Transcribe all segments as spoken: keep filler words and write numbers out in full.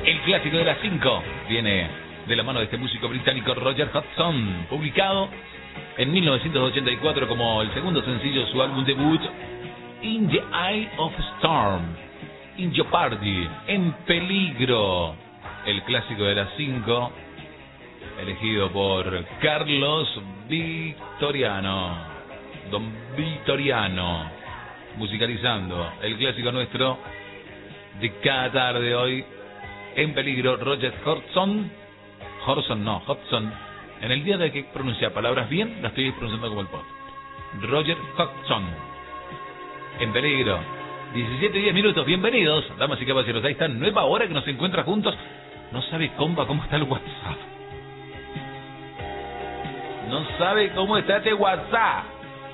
El clásico de las cinco viene de la mano de este músico británico Roger Hodgson, publicado en mil novecientos ochenta y cuatro como el segundo sencillo de su álbum debut, In the Eye of Storm, In Jeopardy, En Peligro, el clásico de las cinco, elegido por Carlos Victoriano, Don Victoriano, musicalizando el clásico nuestro de cada tarde hoy. En Peligro, Roger Hodgson, Hodgson no, Hodgson. En el día de que pronunciar palabras bien, las estoy pronunciando como el pot. Roger Hodgson. En Peligro. diecisiete y diez minutos, bienvenidos, damas y caballeros. Ahí está, nueva hora que nos encuentra juntos. No sabe, compa, cómo está el WhatsApp. No sabe cómo está este WhatsApp.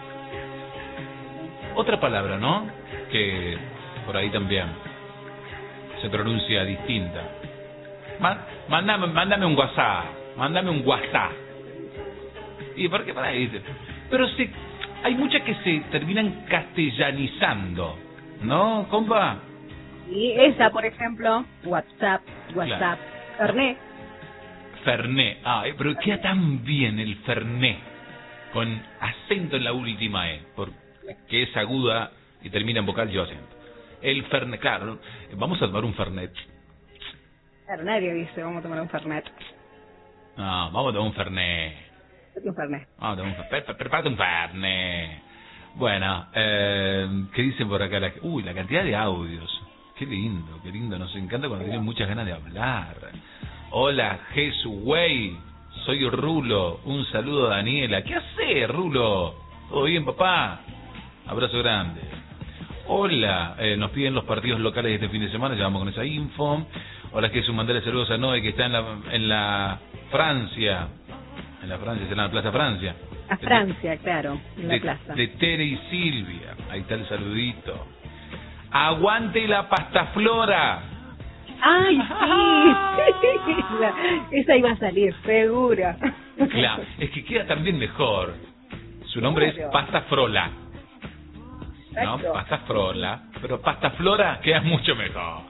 Otra palabra, ¿no? Que por ahí también se pronuncia distinta. Mándame, mándame un WhatsApp. Mándame un WhatsApp. ¿Y por qué para ahí? Pero sí, hay muchas que se terminan castellanizando, ¿no, compa? Y esa, por ejemplo, WhatsApp, WhatsApp, claro. Fernet. Fernet. Ah, pero queda tan bien el Fernet, con acento en la última E, porque es aguda y termina en vocal yo acento. El Fernet, claro, vamos a tomar un Fernet. Claro, nadie dice, vamos a tomar un Fernet. No, vamos a tomar un Fernet. Un Fernet. Vamos a tomar un Fernet. Prepárate un Fernet. Bueno, eh, ¿qué dicen por acá? La, uy, la cantidad de audios. Qué lindo, qué lindo. Nos encanta cuando tienen muchas ganas de hablar. Hola, Jesús, güey. Soy Rulo. Un saludo a Daniela. ¿Qué hace, Rulo? ¿Todo bien, papá? Abrazo grande. Hola, eh, nos piden los partidos locales de este fin de semana, ya vamos con esa info. Hola, Jesús, mandale saludos a Noé, que está en la, en la Francia. En la Francia, está en la Plaza Francia. A Francia, de, claro, en la de, plaza. De Tere y Silvia, ahí está el saludito. ¡Aguante la pastaflora! ¡Ay, sí! Esa iba a salir, segura. Claro, es que queda también mejor. Su nombre claro. es Pasta Frola. ¿No? Pasta Frola. Pero Pasta Flora queda mucho mejor.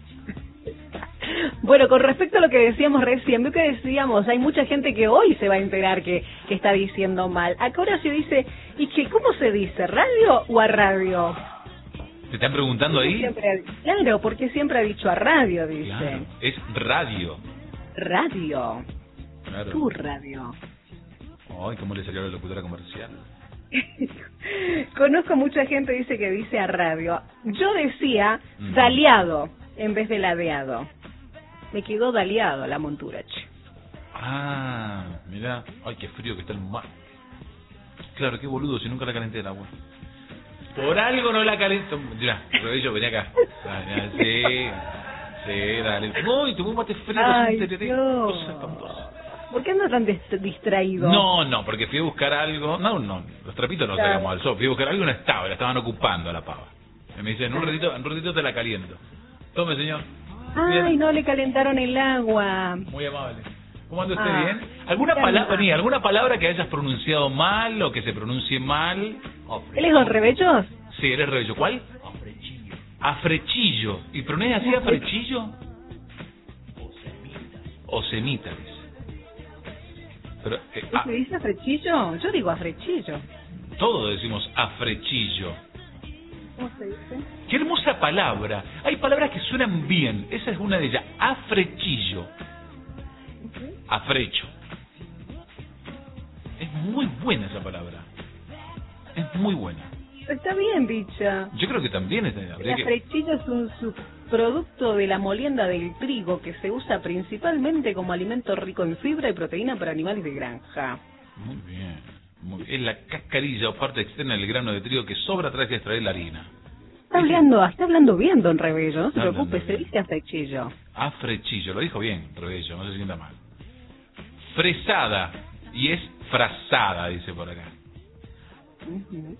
Bueno, con respecto a lo que decíamos recién, veo que decíamos, hay mucha gente que hoy se va a enterar que, que está diciendo mal. Acá Horacio dice, ¿y que cómo se dice? ¿Radio o a radio? ¿Te están preguntando ahí? Siempre, claro, porque siempre ha dicho a radio, dice. Claro, es radio. Radio. Claro. Tu radio. Ay, ¿cómo le salió a la locutora comercial? Conozco mucha gente dice que dice a radio. Yo decía mm. daleado en vez de ladeado. Me quedó daleado la montura, che. Ah, mirá. Ay, qué frío que está el mar. Claro, qué boludo, si nunca la calenté el agua. Por algo no la calento. Mirá, Rebello, vení acá. Sí, sí, dale. Uy, tuvo un mate frío. Ay, Dios. Cosa espantosa. ¿Por qué andas tan distraído? No, no, porque fui a buscar algo. No, no, los trapitos no claro. sacamos al sol. Fui a buscar algo y no estaba, la estaban ocupando a la pava. Y me dicen, en un ratito, en un ratito te la caliento. Tome, señor. Ay, bien. No le calentaron el agua. Muy amable. ¿Cómo anda usted? Ah, bien? ¿Alguna palabra, ni alguna palabra que hayas pronunciado mal o que se pronuncie mal? ¿Él es Don Rebellos? Sí, él es Rebello. ¿Cuál? Afrechillo. Afrechillo. ¿Y pronuncia así Afrechillo? O semita. O semita, dice. Pero, eh, ¿Qué se dice afrechillo? Yo digo afrechillo. Todos decimos afrechillo. ¿Cómo se dice? Qué hermosa palabra. Hay palabras que suenan bien. Esa es una de ellas. Afrechillo. Uh-huh. Afrecho. Es muy buena esa palabra. Es muy buena. Está bien dicha. Yo creo que también está. El afrechillo que... es un subproducto de la molienda del trigo que se usa principalmente como alimento rico en fibra y proteína para animales de granja. Muy bien. Muy bien. Es la cascarilla o parte externa del grano de trigo que sobra tras de extraer la harina. Está hablando, está hablando bien, Don Rebello. No se preocupe, se dice afrechillo. Afrechillo, lo dijo bien, Rebello, no se sienta mal. Fresada, y es frazada, dice por acá. Uh-huh.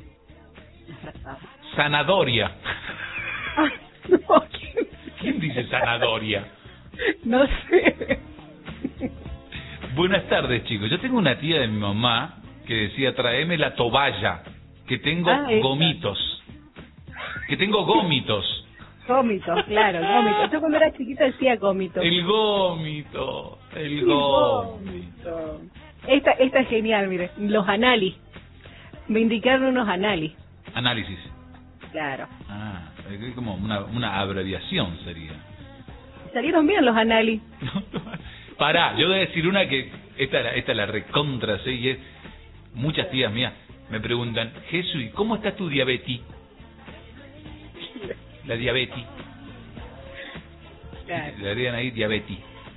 Sanadoria. Ah, no, ¿quién, ¿Quién dice sanadoria? No sé. Buenas tardes, chicos. Yo tengo una tía de mi mamá que decía, tráeme la toballa, que tengo ah, gomitos. Que tengo gómitos. Gómito, claro, gómito. Yo cuando era chiquita decía gómito. El gómito, el El gómito. gómito. Esta, esta es genial, mire. Los análisis. Me indicaron unos análisis. Análisis. Claro. Ah, es como una, una abreviación sería. Salieron bien los análisis. Pará, yo voy a decir una que esta, esta la recontra sé y es, muchas tías mías me preguntan, Jesús, ¿cómo está tu diabetes? La diabetes. Claro. Le harían ahí diabetes.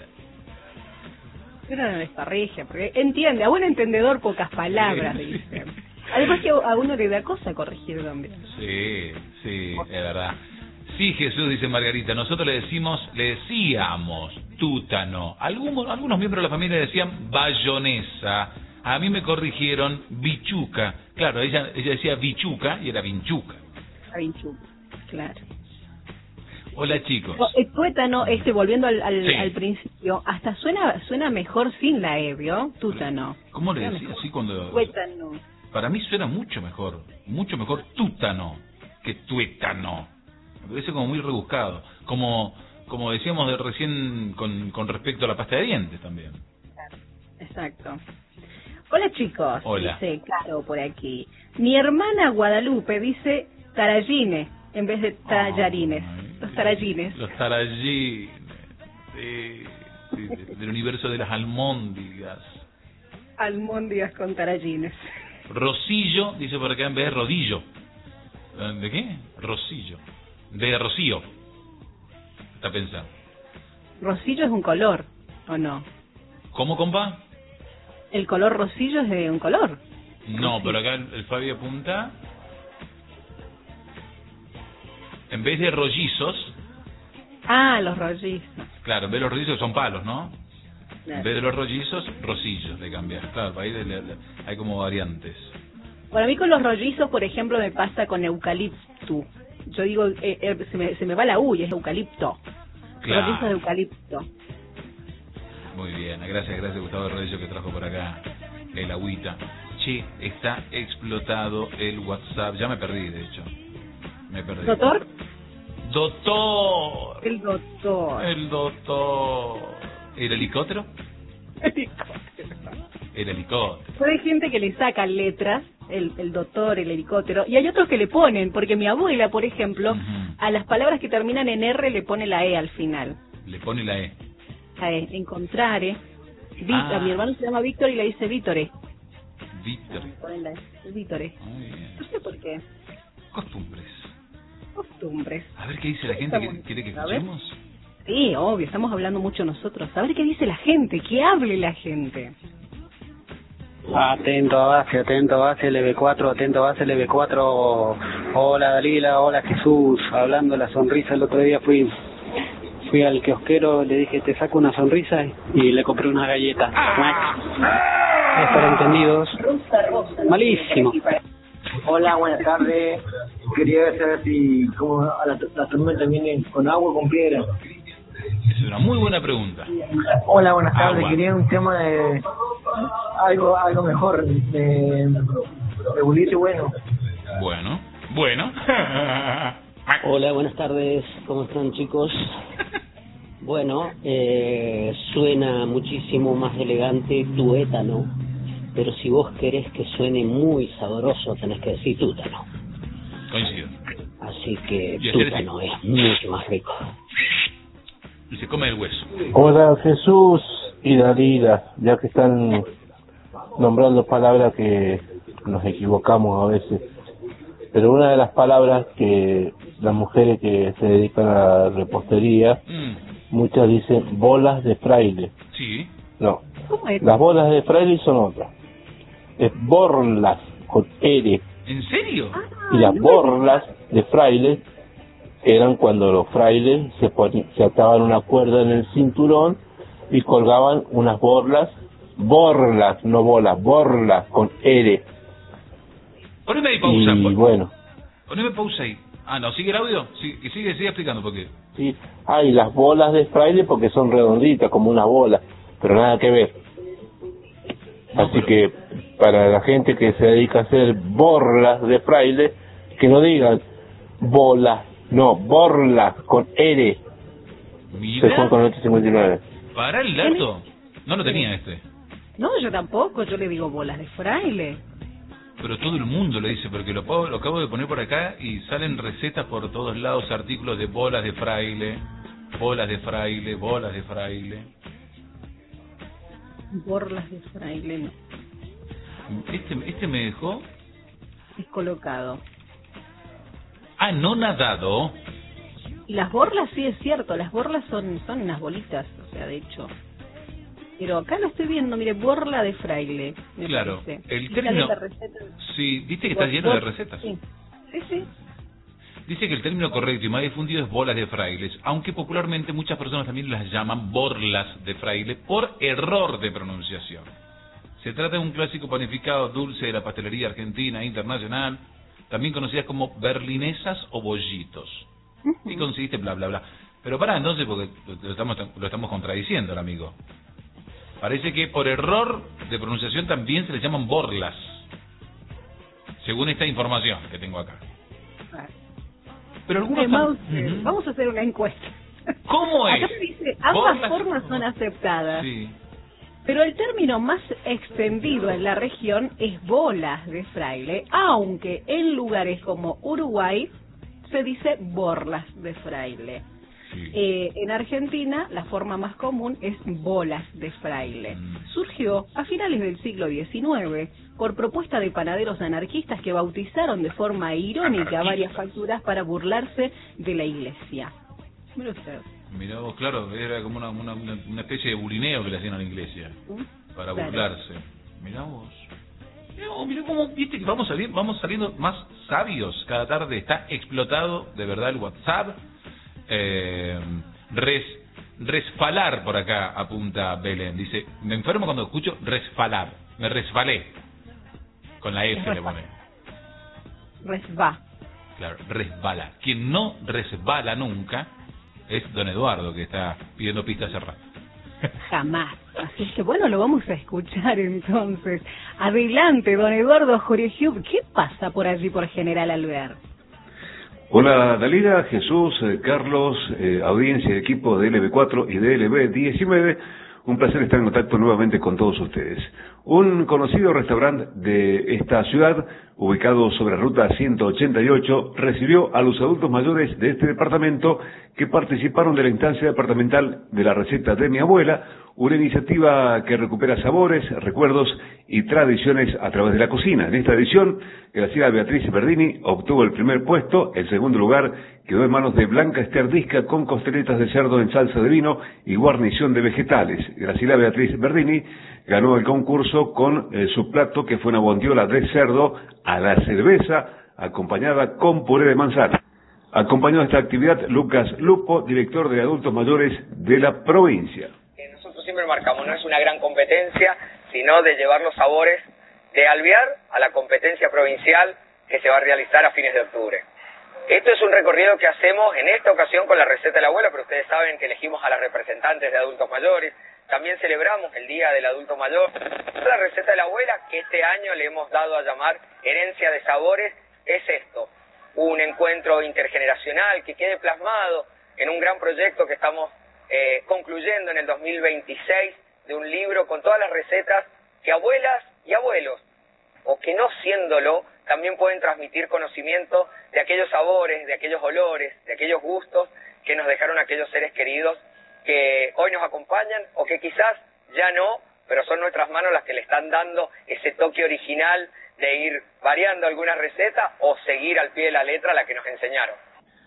Pero no desparrilla, porque entiende, a buen entendedor pocas palabras, Sí, sí. dicen. Además que a uno le da cosa corregir también. Sí, sí, es verdad. Sí, Jesús, dice Margarita, nosotros le decimos, le decíamos tútano. Algunos, algunos miembros de la familia decían bayonesa. A mí me corrigieron bichuca. Claro, ella, ella decía bichuca y era vinchuca. A Vinchu, claro. Hola, chicos. No, el tuétano, este, volviendo al, al, Sí. al principio, hasta suena suena mejor sin la E, ¿vio? Tútano. ¿Cómo le Suena decía mejor. así cuando...? Tuétano. Para mí suena mucho mejor, mucho mejor tútano que tuétano. Me parece como muy rebuscado. Como como decíamos de recién con, con respecto a la pasta de dientes también. Exacto. Hola, chicos. Hola. Dice Caro por aquí. Mi hermana Guadalupe dice tarallines en vez de tallarines. Ay, Los tarallines. Los tarallines. Sí, sí, de- del universo de las almóndigas. Almóndigas con tarallines. Rosillo, dice por acá en vez de rodillo. ¿De qué? Rosillo. De rocío. Está pensando. Rosillo es un color, ¿o no? ¿Cómo, compa? El color rosillo es de un color. No, pero acá el, el Fabio apunta. En vez de rollizos, Ah, los rollizos. claro, en vez de los rollizos son palos, ¿no? Claro. En vez de los rollizos, rosillos de cambiar. Claro, ahí le- le- hay como variantes. Bueno, a mí con los rollizos, por ejemplo, me pasa con eucalipto. Yo digo, eh, eh, se, me, se me va la U y es eucalipto. Claro. Rollizos de eucalipto. Muy bien, gracias, gracias Gustavo Rodillo que trajo por acá el agüita. Che, está explotado el WhatsApp. Ya me perdí, de hecho. Me perdí. ¿Doctor? ¡Doctor! El doctor. El doctor. ¿El helicóptero? El helicóptero. Pero hay gente que le saca letras, el, el doctor, el helicóptero, y hay otros que le ponen, porque mi abuela, por ejemplo, Ujú. a las palabras que terminan en R le pone la E al final. Le pone la E. La E, encontrare. Víctor, Ah. mi hermano se llama Víctor y le dice Vítore. Víctor. Ponen la E, Vítore. Muy bien. No sé por qué. Costumbres. Costumbres. A ver qué dice la gente. que ¿Quiere que A ver. escuchemos? Sí, obvio, estamos hablando mucho nosotros. A ver qué dice la gente, que hable la gente. Atento a base, atento a base L B cuatro, atento a base L B cuatro. Hola Dalila, hola Jesús. Hablando de la sonrisa, el otro día fui fui al kiosquero, le dije te saco una sonrisa y le compré una galleta. Es para entendidos. Malísimo. Hola, buenas tardes. Quería saber si cómo a la, la tormenta viene con agua o con piedra. Es una muy buena pregunta. Hola, buenas tardes. Agua. Quería un tema de algo algo mejor, de, de bulito bueno. Bueno. Bueno. Hola, buenas tardes, ¿cómo están chicos? Bueno, eh, suena muchísimo más elegante tuétano, pero si vos querés que suene muy sabroso tenés que decir tútano. Coincido. Así que Y hacer tútano es mucho más rico. Y se come el hueso. Hola Jesús y Dalila, ya que están nombrando palabras que nos equivocamos a veces, pero una de las palabras que las mujeres que se dedican a la repostería, Mm, muchas dicen bolas de fraile. sí. No, ¿Cómo es? las bolas de fraile son otras. Es borlas con R, ¿En serio? y las borlas de fraile eran cuando los frailes se, poni- se ataban una cuerda en el cinturón y colgaban unas borlas, borlas, no bolas, borlas con R. Poneme ahí pausa. Y pon- bueno, Poneme pausa ahí. Ah, no, ¿sigue el audio? Sí, que sigue, sigue explicando por qué. sí, hay las bolas de fraile porque son redonditas como una bola, pero nada que ver. No, Así pero- que para la gente que se dedica a hacer borlas de fraile, que no digan bolas No, Borlas, con R. Mira, Se fue con el ocho cincuenta y nueve. para el dato. No lo tenía este. No, yo tampoco, yo le digo bolas de fraile. Pero todo el mundo le dice, porque lo, acabo- lo acabo de poner por acá y salen recetas por todos lados, artículos de bolas de fraile, bolas de fraile, bolas de fraile. Borlas de fraile, no. Este, este me dejó Descolocado. anonadado. Y las borlas sí es cierto, las borlas son, son unas bolitas, o sea, de hecho. Pero acá lo estoy viendo, mire, borla de fraile. Me Claro, parece. el Y sale término... la receta. Sí, viste que está Bor- lleno de bor- recetas. Sí, sí, sí. Dice que el término correcto y más difundido es bolas de frailes, aunque popularmente muchas personas también las llaman borlas de fraile por error de pronunciación. Se trata de un clásico panificado dulce de la pastelería argentina e internacional, también conocidas como berlinesas o bollitos. Y consiste bla bla bla. Pero para entonces, porque lo estamos, lo estamos contradiciendo el amigo. Parece que por error de pronunciación también se les llaman borlas, según esta información que tengo acá. Pero algunos Eh, Maus, tam- eh, Ujú. Vamos a hacer una encuesta. ¿Cómo es? Acá me dice, ambas Borlas- formas son aceptadas. Sí. Pero el término más extendido en la región es bolas de fraile, aunque en lugares como Uruguay se dice borlas de fraile. Sí. Eh, en Argentina la forma más común es bolas de fraile. Mm. Surgió a finales del siglo diecinueve por propuesta de panaderos anarquistas que bautizaron de forma irónica Anarquistas. varias facturas para burlarse de la iglesia. Mira usted. Mirá vos, claro, era como una, una, una una especie de bulineo que le hacían a la iglesia, para Claro. burlarse. Mirá vos. Mirá vos, mirá cómo, viste que vamos, saliendo, vamos saliendo más sabios cada tarde. Está explotado, de verdad, el WhatsApp. Eh, res, resfalar, por acá apunta Belén. Dice, me enfermo cuando escucho resfalar. Me resbalé. Con la F le pone. Resba. Claro, resbala. Quien no resbala nunca es don Eduardo, que está pidiendo pistas hace rato. Jamás. Así es que bueno, lo vamos a escuchar entonces. Adelante, don Eduardo Jorejub. ¿Qué pasa por allí por General Alvear? Hola Dalila, Jesús, eh, Carlos, eh, audiencia y equipo de L B cuatro y de L B diecinueve, un placer estar en contacto nuevamente con todos ustedes. Un conocido restaurante de esta ciudad, ubicado sobre la ruta ciento ochenta y ocho, recibió a los adultos mayores de este departamento que participaron de la instancia departamental de la receta de mi abuela, una iniciativa que recupera sabores, recuerdos y tradiciones a través de la cocina. En esta edición, Graciela Beatriz Verdini obtuvo el primer puesto, el segundo lugar quedó en manos de Blanca Esther Disca con costeletas de cerdo en salsa de vino y guarnición de vegetales. Graciela Beatriz Verdini ganó el concurso con eh, su plato, que fue una bondiola de cerdo a la cerveza, acompañada con puré de manzana. Acompañó esta actividad Lucas Lupo, director de adultos mayores de la provincia. Nosotros siempre marcamos, no es una gran competencia, sino de llevar los sabores de Alvear a la competencia provincial que se va a realizar a fines de octubre. Esto es un recorrido que hacemos en esta ocasión con la receta de la abuela, pero ustedes saben que elegimos a las representantes de adultos mayores. También celebramos el Día del Adulto Mayor. La receta de la abuela, que este año le hemos dado a llamar Herencia de Sabores, es esto: un encuentro intergeneracional que quede plasmado en un gran proyecto que estamos eh, concluyendo en el dos mil veintiséis, de un libro con todas las recetas que abuelas y abuelos, o que no siéndolo, también pueden transmitir conocimiento de aquellos sabores, de aquellos olores, de aquellos gustos que nos dejaron aquellos seres queridos que hoy nos acompañan o que quizás ya no, pero son nuestras manos las que le están dando ese toque original de ir variando algunas recetas o seguir al pie de la letra la que nos enseñaron.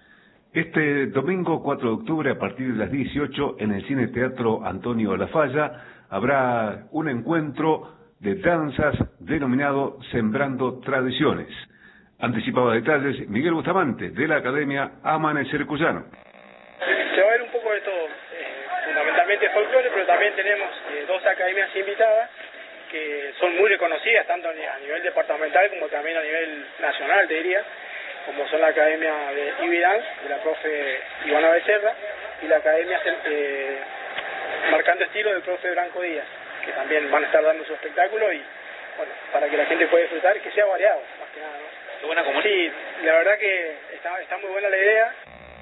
Este domingo cuatro de octubre, a partir de las dieciocho, en el Cine Teatro Antonio Lafalla, habrá un encuentro de danzas denominado Sembrando Tradiciones. Anticipaba detalles Miguel Bustamante, de la Academia Amanecer Cuyano. Se va a ver un poco de todo, eh, fundamentalmente folclore, pero también tenemos eh, dos academias invitadas que son muy reconocidas, tanto a nivel departamental como también a nivel nacional, te diría, como son la Academia de Ivy Dance, de la profe Ivana Becerra, y la Academia eh, Marcando Estilo del profe Branco Díaz, que también van a estar dando su espectáculo y, bueno, para que la gente pueda disfrutar y que sea variado, más que nada, ¿no? Qué buena comunidad. Sí, la verdad que está, está muy buena la idea.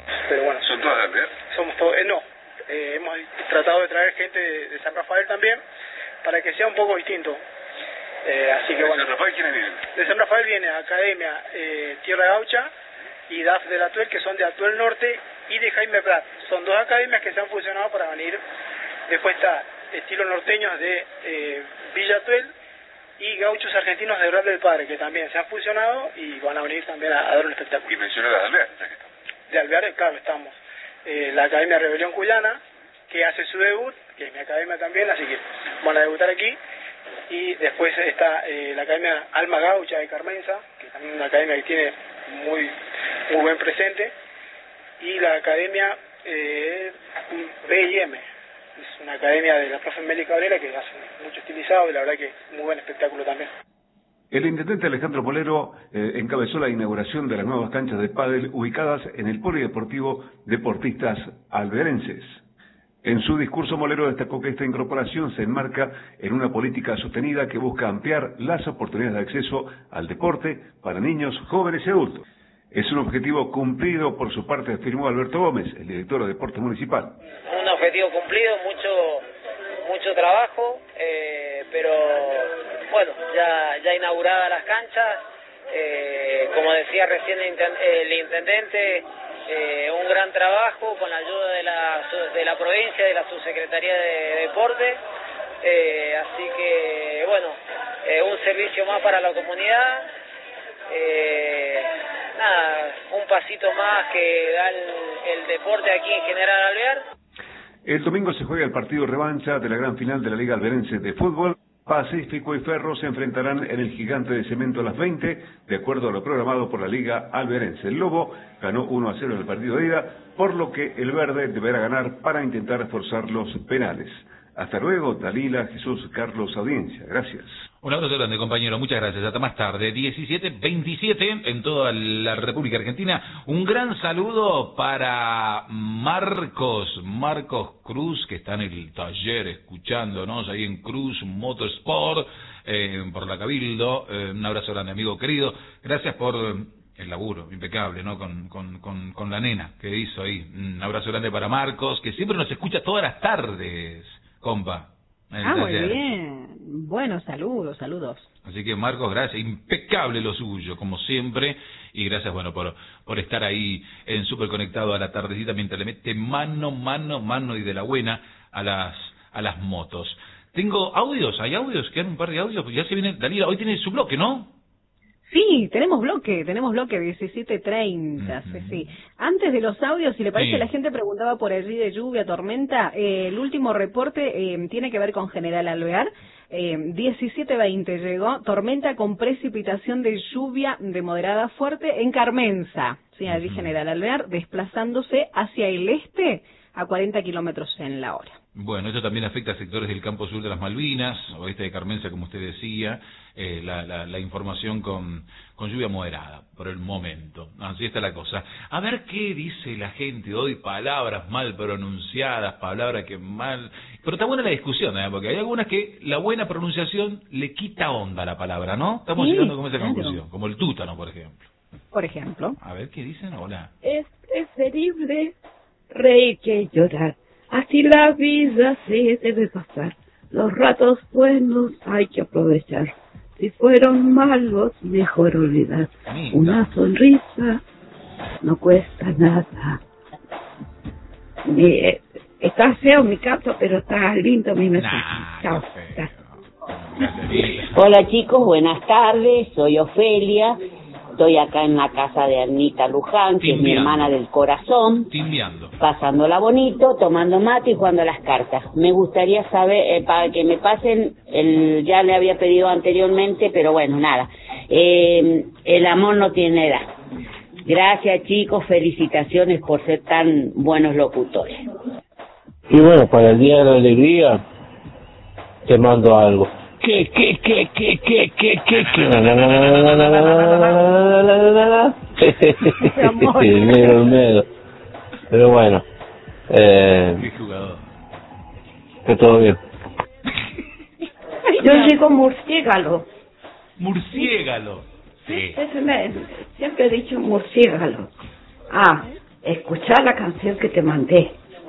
pero bueno. ¿Son todas de Alvear? Somos todos, eh, no, eh, hemos tratado de traer gente de, de San Rafael también, para que sea un poco distinto. Eh, así que ¿De bueno. San Rafael quiénes vienen? De San Rafael viene Academia eh, Tierra Gaucha y D A F de la Atuel, que son de Atuel Norte y de Jaime Prat. Son dos academias que se han fusionado para venir. Después está Estilo Norteños de eh, Villa Atuel y Gauchos Argentinos de Real del Padre, que también se han fusionado y van a venir también a, a dar un espectáculo. Y mencioné de Alvear, ya que estamos. De Alvear, claro, estamos. Eh, la Academia Rebelión Cuyana, que hace su debut, que es mi academia también, así que van a debutar aquí. Y después está eh, la Academia Alma Gaucha de Carmenza, que también es una academia que tiene muy muy buen presente, y la Academia eh, B I M, es una academia de la profe Meli Cabrera que hace mucho estilizado y la verdad que muy buen espectáculo también. El intendente Alejandro Molero eh, encabezó la inauguración de las nuevas canchas de pádel ubicadas en el Polideportivo Deportistas Alvearenses. En su discurso, Molero destacó que esta incorporación se enmarca en una política sostenida que busca ampliar las oportunidades de acceso al deporte para niños, jóvenes y adultos. Es un objetivo cumplido por su parte, afirmó Alberto Gómez, el director de Deportes Municipal. Un objetivo cumplido, mucho mucho trabajo, eh, pero bueno, ya, ya inauguradas las canchas, eh, como decía recién el intendente, Eh, un gran trabajo con la ayuda de la de la provincia, de la subsecretaría de Deporte, eh, así que bueno, eh, un servicio más para la comunidad, eh, nada, un pasito más que da el, el deporte aquí en General Alvear. El domingo se juega el partido revancha de la gran final de la Liga Alvearense de Fútbol. Pacífico y Ferro se enfrentarán en el Gigante de Cemento a las veinte, de acuerdo a lo programado por la Liga Alvearense. El Lobo ganó uno a cero en el partido de ida, por lo que el Verde deberá ganar para intentar forzar los penales. Hasta luego, Dalila, Jesús, Carlos, audiencia. Gracias. Un abrazo grande, compañero. Muchas gracias. Hasta más tarde. diecisiete veintisiete en toda la República Argentina. Un gran saludo para Marcos, Marcos Cruz, que está en el taller escuchándonos ahí en Cruz Motorsport, eh, por la Cabildo. Eh, un abrazo grande, amigo querido. Gracias por el laburo impecable, ¿no? Con, con, con, con la nena que hizo ahí. Un abrazo grande para Marcos, que siempre nos escucha todas las tardes, compa. Ah, muy bien. Bueno, saludos, saludos. Así que, Marcos, gracias. Impecable lo suyo, como siempre. Y gracias, bueno, por por estar ahí en Súper Conectado a la tardecita mientras le mete mano, mano, mano y de la buena a las a las motos. Tengo audios, hay audios, quedan un par de audios. Ya se viene Dalila, hoy tiene su bloque, ¿no? Sí, tenemos bloque, tenemos bloque diecisiete treinta, uh-huh. sí, sí. Antes de los audios, si le parece, sí. La gente preguntaba por allí de lluvia, tormenta. Eh, el último reporte eh, tiene que ver con General Alvear. Eh, diecisiete veinte llegó, tormenta con precipitación de lluvia de moderada a fuerte en Carmenza. Sí, allí uh-huh. General Alvear, desplazándose hacia el este a cuarenta kilómetros en la hora. Bueno, esto también afecta a sectores del campo sur de las Malvinas, oeste de Carmenza, como usted decía, eh, la, la, la información con, con lluvia moderada, por el momento. Así está la cosa. A ver qué dice la gente hoy, palabras mal pronunciadas, palabras que mal... Pero está buena la discusión, ¿eh? Porque hay algunas que la buena pronunciación le quita onda a la palabra, ¿no? Estamos sí, llegando con esa claro. conclusión, como el tútano, por ejemplo. Por ejemplo. A ver qué dicen, hola. Es preferible reír que llorar. Así la vida se debe pasar. Los ratos buenos hay que aprovechar. Si fueron malos, mejor olvidar. Amiga. Una sonrisa no cuesta nada. Eh, está feo mi canto, pero está lindo mi mensaje. Nah, chao. Hola chicos, buenas tardes. Soy Ofelia. Estoy acá en la casa de Anita Luján, que Timbiando. Es mi hermana del corazón, Timbiando. Pasándola bonito, tomando mate y jugando a las cartas. Me gustaría saber, eh, para que me pasen, el ya le había pedido anteriormente, pero bueno, nada. Eh, el amor no tiene edad. Gracias chicos, felicitaciones por ser tan buenos locutores. Y bueno, para el Día de la Alegría, te mando algo. ¿Qué, qué, qué, qué, qué, qué, qué, qué? El medio, el medio. Pero bueno, eh, qué jugador. Que todo bien. Yo digo murciégalo. Murciégalo. Sí. Eso me, siempre he dicho murciégalo. Ah, Escuchá la canción que te mandé.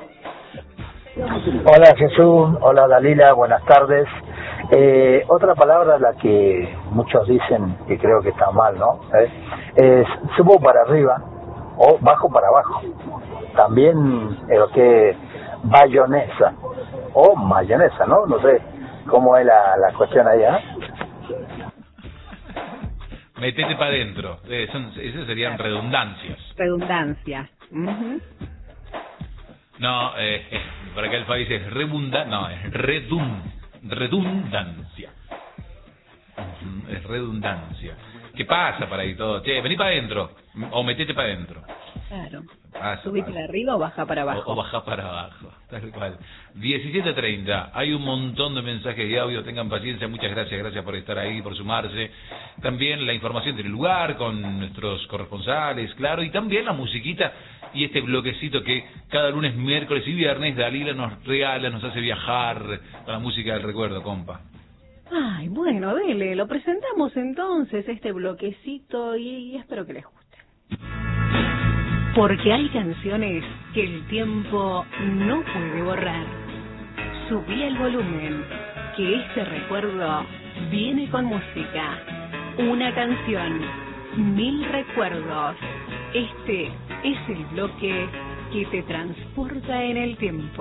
Hola Jesús, hola Dalila, buenas tardes. Eh, otra palabra, la que muchos dicen que creo que está mal, ¿no? ¿Eh? Es subo para arriba o bajo para abajo. También lo que bayonesa o mayonesa, ¿no? No sé cómo es la, la cuestión allá. Metete para adentro. Eh, son, esas serían redundancias. Redundancias. Uh-huh. No, eh, eh, por acá el país es rebunda, no, es redun, redundancia. Uh-huh, es redundancia. ¿Qué pasa para ahí todo? Che, vení para adentro. O metete para adentro. Claro. Pasa, ¿Subí pasa. para arriba o baja para abajo? O, o baja para abajo, tal cual. diecisiete treinta, hay un montón de mensajes de audio, tengan paciencia, muchas gracias, gracias por estar ahí, por sumarse. También la información del lugar con nuestros corresponsales, claro, y también la musiquita y este bloquecito que cada lunes, miércoles y viernes Dalila nos regala, nos hace viajar con la música del recuerdo, compa. Ay, bueno, dele, lo presentamos entonces, este bloquecito, y, y espero que les guste. Porque hay canciones que el tiempo no puede borrar. Subí el volumen, que este recuerdo viene con música. Una canción, mil recuerdos. Este es el bloque que te transporta en el tiempo.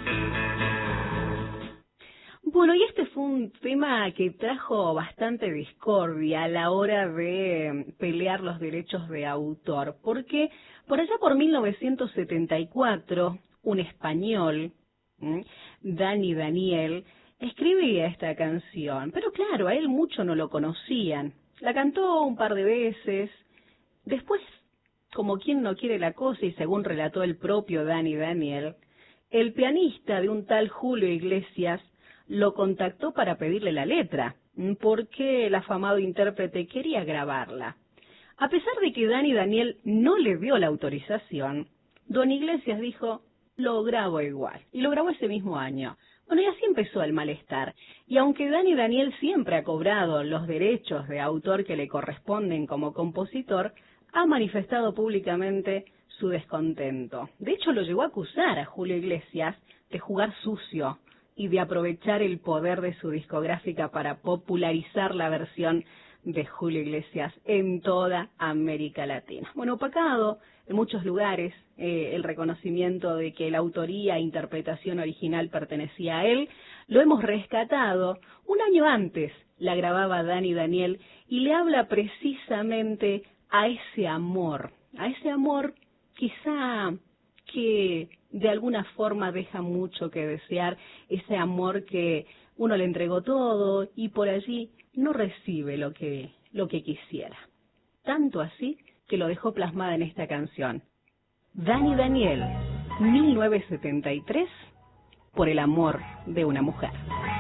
Bueno, y este fue un tema que trajo bastante discordia a la hora de pelear los derechos de autor, porque por allá por mil novecientos setenta y cuatro, un español, ¿m? Dani Daniel, escribía esta canción, pero claro, a él mucho no lo conocían. La cantó un par de veces, después, como quien no quiere la cosa, y según relató el propio Dani Daniel, el pianista de un tal Julio Iglesias lo contactó para pedirle la letra, porque el afamado intérprete quería grabarla. A pesar de que Dani Daniel no le dio la autorización, Don Iglesias dijo, lo grabo igual, y lo grabó ese mismo año. Bueno, y así empezó el malestar, y aunque Dani Daniel siempre ha cobrado los derechos de autor que le corresponden como compositor, ha manifestado públicamente su descontento. De hecho, lo llegó a acusar a Julio Iglesias de jugar sucio y de aprovechar el poder de su discográfica para popularizar la versión de Julio Iglesias en toda América Latina. Bueno, opacado en muchos lugares eh, el reconocimiento de que la autoría e interpretación original pertenecía a él, lo hemos rescatado. Un año antes la grababa Dani Daniel y le habla precisamente a ese amor, a ese amor quizá que de alguna forma deja mucho que desear, ese amor que uno le entregó todo y por allí no recibe lo que, lo que quisiera. Tanto así que lo dejó plasmada en esta canción. Dani Daniel, mil novecientos setenta y tres, por el amor de una mujer.